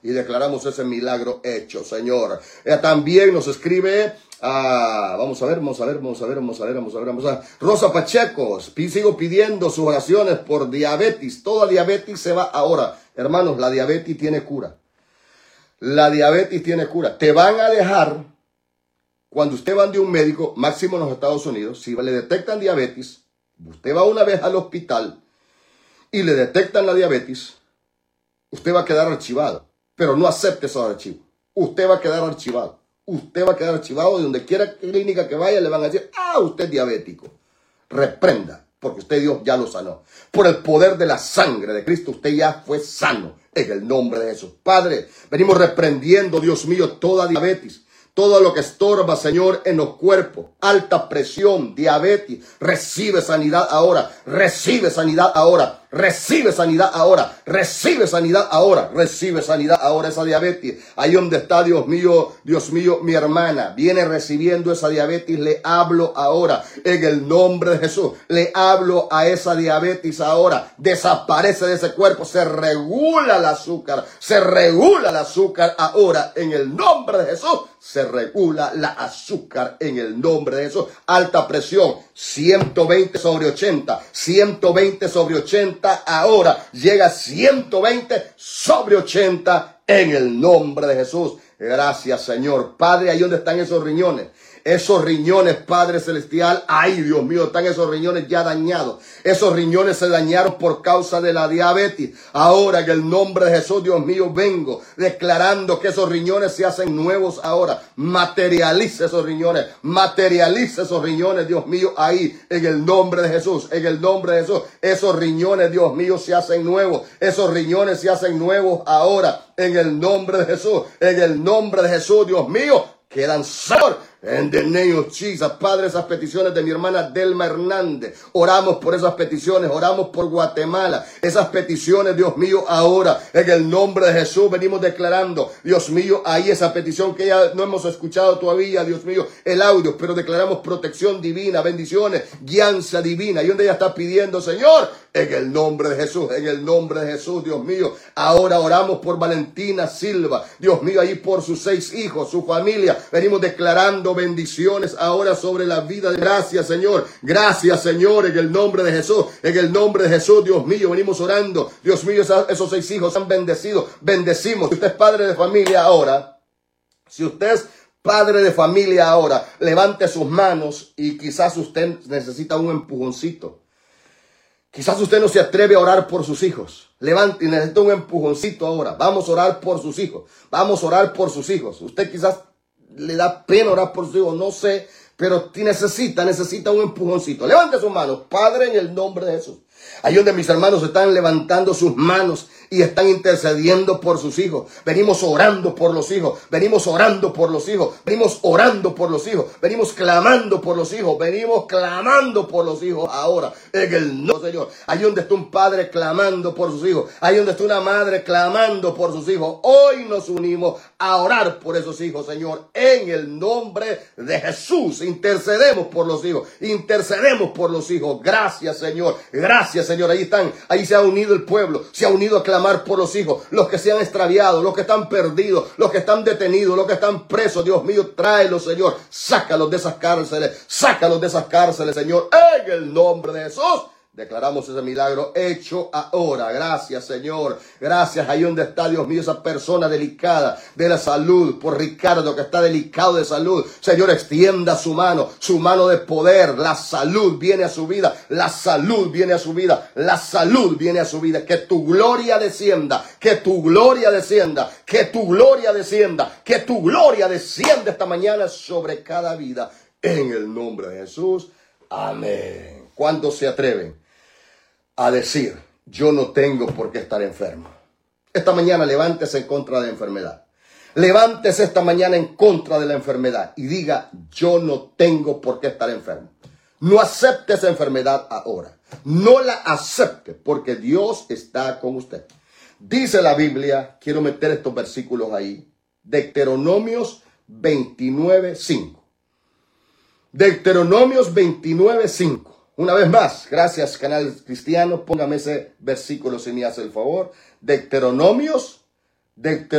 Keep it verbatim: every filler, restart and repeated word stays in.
y declaramos ese milagro hecho, Señor. Eh, también nos escribe, ah, vamos a ver, vamos a ver, vamos a ver, vamos a ver, vamos a ver, vamos a ver. Rosa Pacheco, sigo pidiendo sus oraciones por diabetes. Toda diabetes se va ahora. Hermanos, la diabetes tiene cura. La diabetes tiene cura. Te van a dejar, cuando usted va de un médico, máximo en los Estados Unidos, si le detectan diabetes, usted va una vez al hospital y le detectan la diabetes, usted va a quedar archivado. Pero no acepte esos archivos. Usted va a quedar archivado. Usted va a quedar archivado y donde quiera clínica que vaya le van a decir, ah, usted es diabético. Reprenda, porque usted Dios ya lo sanó. Por el poder de la sangre de Cristo, usted ya fue sano en el nombre de Jesús. Padre, venimos reprendiendo, Dios mío, toda diabetes. Todo lo que estorba, Señor, en los cuerpos, alta presión, diabetes, recibe sanidad ahora, recibe sanidad ahora, recibe sanidad ahora, recibe sanidad ahora, recibe sanidad ahora esa diabetes. Ahí donde está, Dios mío, Dios mío, mi hermana, viene recibiendo esa diabetes, le hablo ahora, en el nombre de Jesús, le hablo a esa diabetes ahora, desaparece de ese cuerpo, se regula el azúcar, se regula el azúcar ahora, en el nombre de Jesús. Se regula la azúcar en el nombre de Jesús. Alta presión, ciento veinte sobre ochenta, ciento veinte sobre ochenta, ahora llega a ciento veinte sobre ochenta en el nombre de Jesús. Gracias, Señor. Padre, ahí donde están esos riñones. Esos riñones, Padre Celestial, ay Dios mío, están esos riñones ya dañados. Esos riñones se dañaron por causa de la diabetes. Ahora en el nombre de Jesús, Dios mío, vengo declarando que esos riñones se hacen nuevos ahora. Materializa esos riñones, materializa esos riñones, Dios mío, ahí en el nombre de Jesús, en el nombre de Jesús. Esos riñones, Dios mío, se hacen nuevos. Esos riñones se hacen nuevos ahora en el nombre de Jesús, en el nombre de Jesús, Dios mío. Quedan sanos. En the name of Jesus. Padre, esas peticiones de mi hermana Delma Hernández, oramos por esas peticiones, oramos por Guatemala, esas peticiones, Dios mío, ahora, en el nombre de Jesús, venimos declarando, Dios mío, ahí esa petición que ya no hemos escuchado todavía, Dios mío, el audio, pero declaramos protección divina, bendiciones, guianza divina, y donde ella está pidiendo, Señor, en el nombre de Jesús, en el nombre de Jesús, Dios mío, ahora oramos por Valentina Silva, Dios mío, ahí por sus seis hijos, su familia, venimos declarando bendiciones ahora sobre la vida. Gracias, Señor. Gracias, Señor, en el nombre de Jesús. En el nombre de Jesús, Dios mío, venimos orando. Dios mío, esos, esos seis hijos han bendecido. Bendecimos. Si usted es padre de familia ahora, si usted es padre de familia ahora, levante sus manos y quizás usted necesita un empujoncito. Quizás usted no se atreve a orar por sus hijos. Levante y necesita un empujoncito ahora. Vamos a orar por sus hijos. Vamos a orar por sus hijos. Usted quizás le da pena orar por sus hijos, no sé, pero necesita, necesita un empujoncito. Levante sus manos, Padre, en el nombre de Jesús. Ahí donde mis hermanos están levantando sus manos y están intercediendo por sus hijos. Venimos orando por los hijos. Venimos orando por los hijos. Venimos orando por los hijos. Venimos clamando por los hijos. Venimos clamando por los hijos ahora. En el nombre del Señor. Ahí donde está un padre clamando por sus hijos. Ahí donde está una madre clamando por sus hijos. Hoy nos unimos a orar por esos hijos, Señor. En el nombre de Jesús. Intercedemos por los hijos. Intercedemos por los hijos. Gracias, Señor. Gracias, Señor. Ahí están. Ahí se ha unido el pueblo. Se ha unido a clamar por los hijos, los que se han extraviado, los que están perdidos, los que están detenidos, los que están presos. Dios mío, tráelos, Señor, sácalos de esas cárceles, sácalos de esas cárceles, Señor, en el nombre de Jesús. Declaramos ese milagro hecho ahora. Gracias, Señor. Gracias. Ahí donde está, Dios mío, esa persona delicada de la salud, por Ricardo, que está delicado de salud. Señor, extienda su mano, su mano de poder. La salud viene a su vida. La salud viene a su vida. La salud viene a su vida. Que tu gloria descienda. Que tu gloria descienda. Que tu gloria descienda. Que tu gloria descienda esta mañana sobre cada vida. En el nombre de Jesús. Amén. ¿Cuántos se atreven a decir, yo no tengo por qué estar enfermo? Esta mañana levántese en contra de la enfermedad. Levántese esta mañana en contra de la enfermedad y diga, yo no tengo por qué estar enfermo. No acepte esa enfermedad ahora. No la acepte porque Dios está con usted. Dice la Biblia, quiero meter estos versículos ahí, Deuteronomios veintinueve cinco. Deuteronomios veintinueve cinco. Una vez más, gracias canal cristiano, póngame ese versículo si me hace el favor. Deuteronomios, Deuteronomios.